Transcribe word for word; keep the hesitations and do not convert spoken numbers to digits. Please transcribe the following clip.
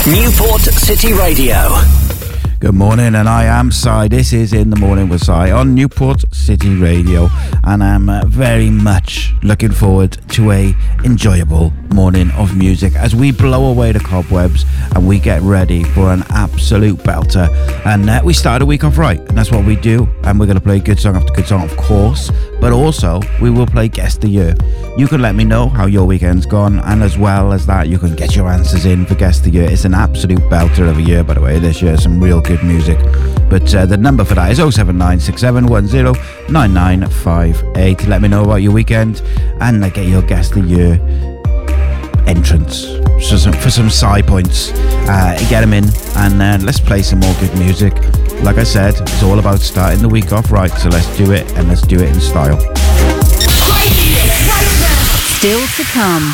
Newport City Radio. Good morning, and I am Si. This is In the Morning with Si on Newport City Radio, and I'm uh, very much looking forward to a enjoyable morning of music as we blow away the cobwebs and we get ready for an absolute belter. And uh, we start a week off right, and that's what we do. And we're going to play good song after good song, of course, but also we will play Guest of the Year. You can let me know how your weekend's gone, and as well as that, you can get your answers in for Guest of the Year. It's an absolute belter of a year, by the way, this year. Some real good music. But uh, the number for that is oh seven nine six seven one oh nine nine five eight. Let me know about your weekend and uh, get your Guest of the Year entrance for some, for some side points. Uh, get them in, and uh, let's play some more good music. Like I said, it's all about starting the week off right, so let's do it, and let's do it in style. Still to come.